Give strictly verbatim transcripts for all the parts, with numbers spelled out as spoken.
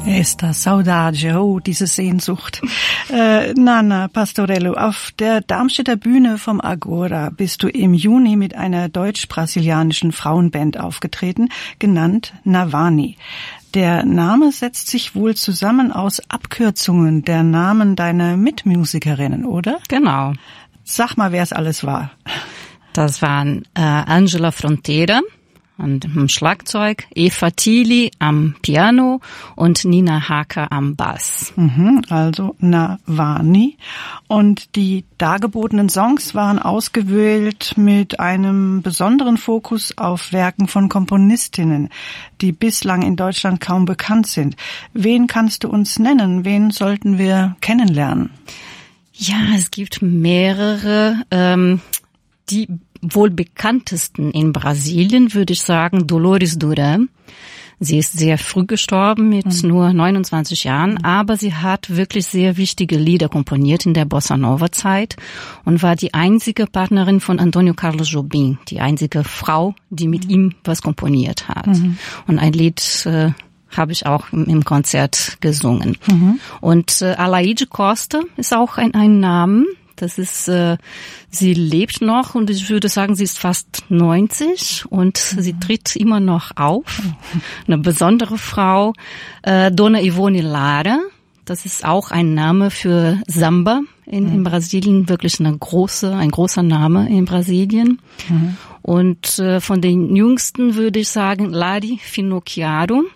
Esta saudade, oh, diese Sehnsucht. Äh, Nana Pastorello, auf der Darmstädter Bühne vom Agora bist du im Juni mit einer deutsch-brasilianischen Frauenband aufgetreten, genannt Navani. Der Name setzt sich wohl zusammen aus Abkürzungen der Namen deiner Mitmusikerinnen, oder? Genau. Sag mal, wer es alles war. Das waren äh, Angela Frontera am Schlagzeug, Eva Thili am Piano und Nina Haker am Bass. Mhm, also Navani. Und die dargebotenen Songs waren ausgewählt mit einem besonderen Fokus auf Werken von Komponistinnen, die bislang in Deutschland kaum bekannt sind. Wen kannst du uns nennen? Wen sollten wir kennenlernen? Ja, es gibt mehrere, ähm, die wohl bekanntesten in Brasilien, würde ich sagen, Dolores Duran. Sie ist sehr früh gestorben, mit mhm. nur neunundzwanzig Jahren, aber sie hat wirklich sehr wichtige Lieder komponiert in der Bossa Nova Zeit und war die einzige Partnerin von Antonio Carlos Jobim, die einzige Frau, die mit mhm. ihm was komponiert hat. Mhm. Und ein Lied äh, habe ich auch im, im Konzert gesungen. Mhm. Und äh, Alaide Costa ist auch ein, ein Name. Das ist, äh, sie lebt noch und ich würde sagen, sie ist fast neunzig und mhm. sie tritt immer noch auf. Eine besondere Frau, äh, Dona Ivone Lara. Das ist auch ein Name für Samba in, mhm. in Brasilien, wirklich eine große, ein großer Name in Brasilien. Mhm. Und äh, von den Jüngsten würde ich sagen, Lari Finocchiaro.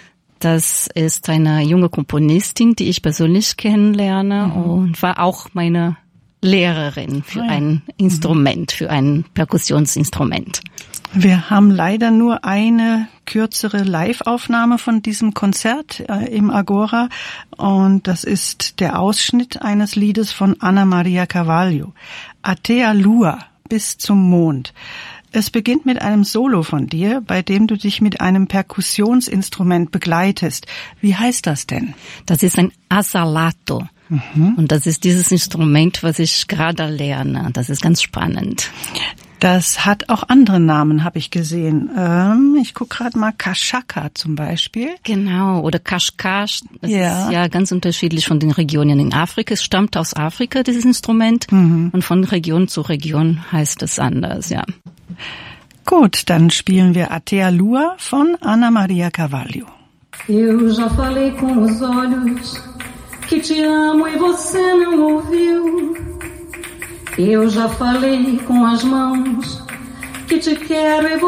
Das ist eine junge Komponistin, die ich persönlich kennenlerne mhm. und war auch meine Lehrerin für oh ja. ein Instrument, für ein Perkussionsinstrument. Wir haben leider nur eine kürzere Live-Aufnahme von diesem Konzert äh, im Agora und das ist der Ausschnitt eines Liedes von Ana Maria Carvalho, Até a Lua, bis zum Mond. Es beginnt mit einem Solo von dir, bei dem du dich mit einem Perkussionsinstrument begleitest. Wie heißt das denn? Das ist ein Asalato. Mhm. Und das ist dieses Instrument, was ich gerade lerne. Das ist ganz spannend. Das hat auch andere Namen, habe ich gesehen. Ähm, ich gucke gerade mal, Kashaka zum Beispiel. Genau, oder Kashkash. Das ja. ist ja ganz unterschiedlich von den Regionen in Afrika. Es stammt aus Afrika, dieses Instrument. Mhm. Und von Region zu Region heißt es anders, ja. Gut, dann spielen wir Até a Lua von Ana Maria Carvalho. Eu já falei com os olhos que te amo e você não ouviu. Eu já falei com as mãos que te quero e